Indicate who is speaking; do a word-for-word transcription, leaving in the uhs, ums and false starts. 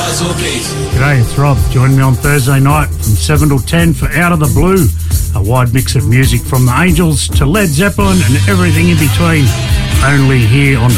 Speaker 1: G'day, it's Rob. Join me on Thursday night from seven till ten for Out of the Blue, a wide mix of music from the Angels to Led Zeppelin and everything in between, only here on